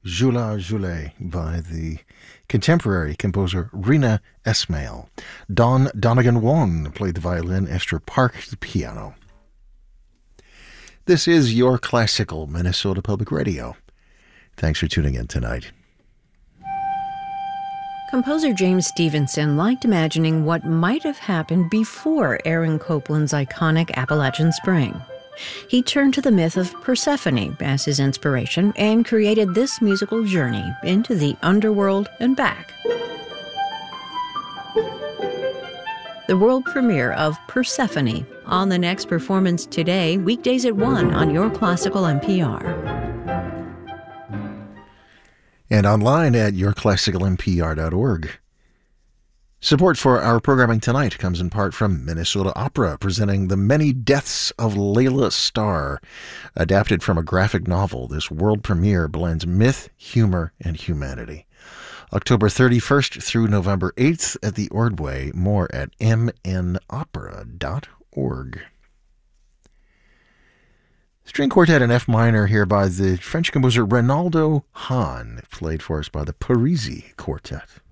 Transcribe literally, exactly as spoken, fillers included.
Jula Jule by the contemporary composer Rina Esmail. Don Donegan Won played the violin, Esther Park the piano. This is your classical Minnesota Public Radio. Thanks for tuning in tonight. Composer James Stevenson liked imagining what might have happened before Aaron Copland's iconic Appalachian Spring. He turned to the myth of Persephone as his inspiration and created this musical journey into the underworld and back. The world premiere of Persephone on the next performance today, weekdays at one on your classical N P R. And online at your classical N P R dot org. Support for our programming tonight comes in part from Minnesota Opera, presenting The Many Deaths of Layla Starr. Adapted from a graphic novel, this world premiere blends myth, humor, and humanity. October thirty-first through November eighth at the Ordway. More at m n opera dot org. String quartet in F minor here by the French composer Reynaldo Hahn, played for us by the Parisi Quartet.